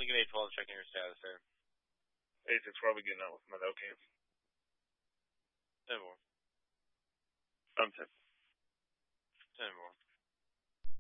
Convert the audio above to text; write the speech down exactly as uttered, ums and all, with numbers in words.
Lincoln eight twelve checking your status there. eight six, where are we getting out with my okay? ten more. I'm ten. ten more.